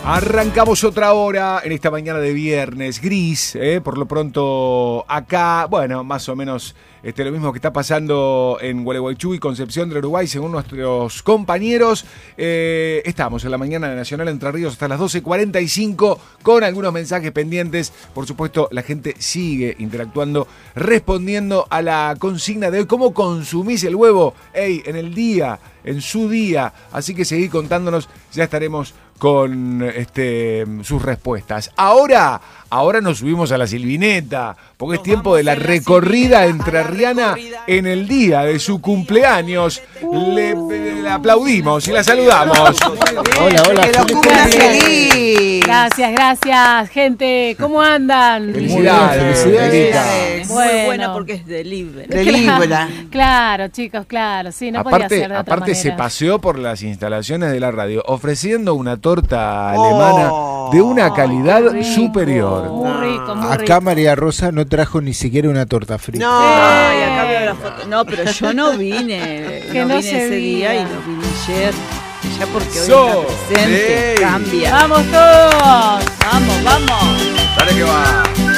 Arrancamos otra hora en esta mañana de viernes, gris, por lo pronto acá, bueno, más o menos lo mismo que está pasando en Gualeguaychú y Concepción del Uruguay, según nuestros compañeros. Estamos en la mañana de Nacional Entre Ríos hasta las 12:45 con algunos mensajes pendientes. Por supuesto, la gente sigue interactuando, respondiendo a la consigna de hoy. ¿Cómo consumís el huevo? En el día, en su día. Así que seguí contándonos, ya estaremos con sus respuestas. Ahora nos subimos a la Silvineta, porque es tiempo de la recorrida entrerriana en el día de su cumpleaños. Le aplaudimos y la saludamos. Hola. ¡Feliz! Gracias, gente. ¿Cómo andan? Felicidades. Muy buena porque es de Libra. Claro, chicos, claro. Sí, no podía ser de otra aparte manera. se paseó por las instalaciones de la radio ofreciendo una torta alemana de una calidad superior. Muy rico. Acá María Rosa no trajo ni siquiera una torta frita. No, y acá veo la foto. No, pero yo no vine. Que no se ese diga. día y no vine ayer. Ya porque hoy So, está presente. sí. Cambia. ¡Vamos todos! Vamos. Dale que va.